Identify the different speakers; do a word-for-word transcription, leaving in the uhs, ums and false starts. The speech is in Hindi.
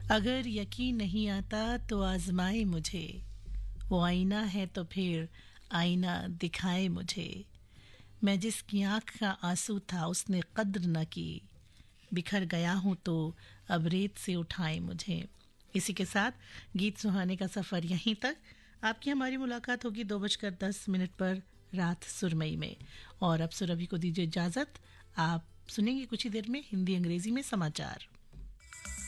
Speaker 1: अगर यकीन नहीं आता तो आजमाए मुझे, वो आईना है तो फिर आईना दिखाए मुझे। मैं जिसकी आँख का आंसू था उसने कद्र न की, बिखर गया हूँ तो अब रेत से उठाए मुझे। इसी के साथ गीत सुहाने का सफ़र यहीं तक। आपकी हमारी मुलाकात होगी दो बजकर दस मिनट पर रात सुरमई में। और अब सुरभि को दीजिए इजाज़त। आप सुनेंगे कुछ ही देर में हिंदी अंग्रेजी में समाचार।